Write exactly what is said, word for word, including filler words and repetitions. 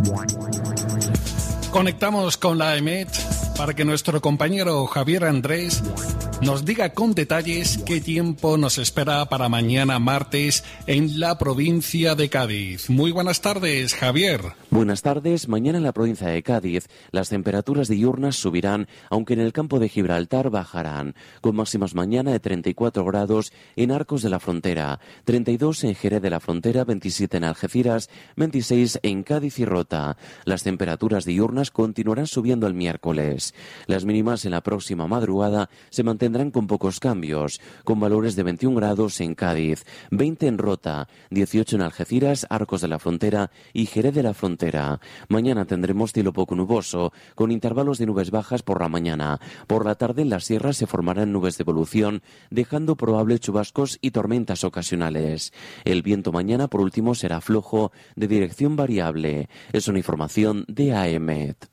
Conectamos con la EMET para que nuestro compañero Javier Andrés nos diga con detalles qué tiempo nos espera para mañana martes en la provincia de Cádiz. Muy buenas tardes, Javier. Buenas tardes. Mañana en la provincia de Cádiz las temperaturas diurnas subirán, aunque en el campo de Gibraltar bajarán, con máximas mañana de treinta y cuatro grados en Arcos de la Frontera, treinta y dos en Jerez de la Frontera, veintisiete en Algeciras, veintiséis en Cádiz y Rota. Las temperaturas diurnas continuarán subiendo el miércoles. Las mínimas en la próxima madrugada se mantendrán con pocos cambios, con valores de veintiún grados en Cádiz, veinte en Rota, dieciocho en Algeciras, Arcos de la Frontera y Jerez de la Frontera. Mañana tendremos cielo poco nuboso, con intervalos de nubes bajas por la mañana. Por la tarde en las sierras se formarán nubes de evolución, dejando probables chubascos y tormentas ocasionales. El viento mañana, por último, será flojo, de dirección variable. Es una información de A E M E T.